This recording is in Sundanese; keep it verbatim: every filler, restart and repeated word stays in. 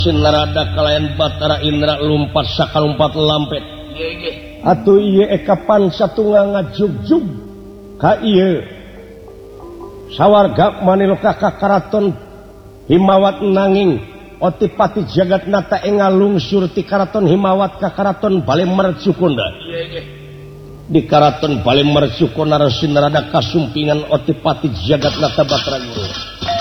Narada kalayan Batara Indra lumpat sakalumpat lampet. Atuh ieu kapan satunggal ngajugjug ka ieu sawarga maniloka ka karaton Himawat nanging Otipati Jagatnata engal lungsur ti karaton Himawat ka karaton Balemercukunda. Di karaton Balemercukunda Narada kasumpingan Otipati Jagatnata Batara Guru.